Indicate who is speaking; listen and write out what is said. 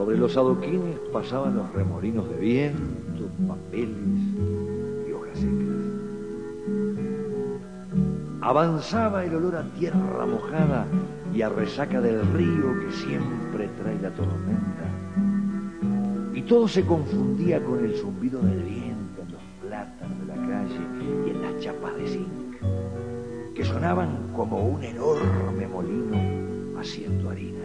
Speaker 1: Sobre los adoquines pasaban los remolinos de viento, papeles y hojas secas. Avanzaba el olor a tierra mojada y a resaca del río que siempre trae la tormenta. Y todo se confundía con el zumbido del viento en los plátanos de la calle y en las chapas de zinc, que sonaban como un enorme molino haciendo harina.